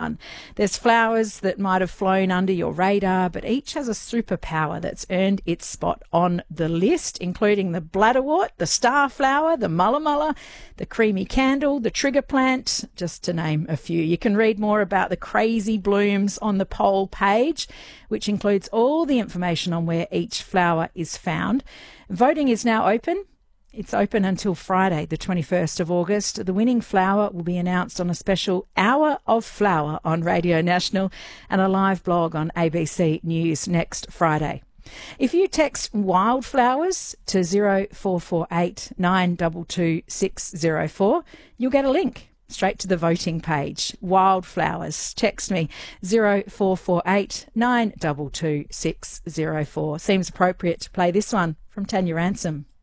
one. There's flowers that might have flown under your radar, but each has a superpower that's earned its spot on the list, including the bladderwort, the starflower, the mulla mulla, the creamy candle, the trigger plant, just to name a few. You can read more about the crazy blooms on the poll page, which includes all the information on where each flower is found. Voting is now open. It's open until Friday, the 21st of August. The winning flower will be announced on a special Hour of Flower on Radio National and a live blog on ABC News next Friday. If you text wildflowers to 0448 922 604, you'll get a link straight to the voting page. Wildflowers. Text me 0448 922 604. Seems appropriate to play this one from Tanya Ransom.